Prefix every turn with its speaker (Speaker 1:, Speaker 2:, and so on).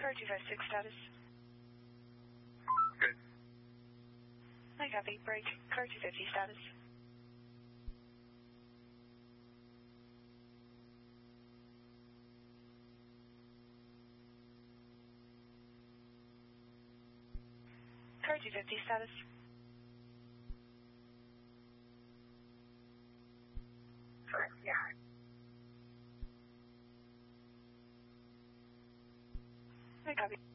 Speaker 1: Car 256 status.
Speaker 2: Good.
Speaker 1: I copy. Break. Car 250 status. Car 250 status.
Speaker 2: Yeah.
Speaker 1: I copy.